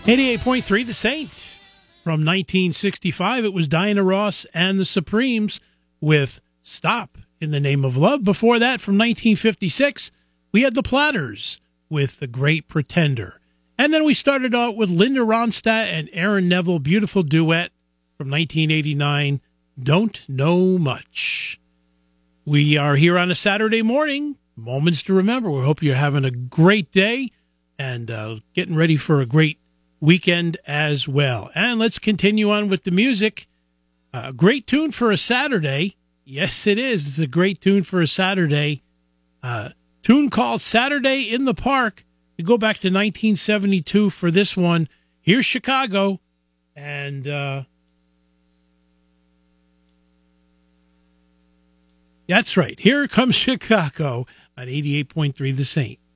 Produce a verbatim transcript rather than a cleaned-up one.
eighty-eight point three The Saints. From nineteen sixty-five, it was Diana Ross and the Supremes with Stop in the Name of Love. Before that, from nineteen fifty-six, we had the Platters with The Great Pretender. And then we started out with Linda Ronstadt and Aaron Neville, beautiful duet from nineteen eighty-nine, Don't Know Much. We are here on a Saturday morning, Moments to Remember. We hope you're having a great day and uh, getting ready for a great weekend as well. And let's continue on with the music. A uh, great tune for a Saturday. Yes, it is. It's a great tune for a Saturday. Uh, tune called Saturday in the Park. We go back to nineteen seventy-two for this one. Here's Chicago. And uh, that's right. Here comes Chicago on eighty-eight point three The Saint.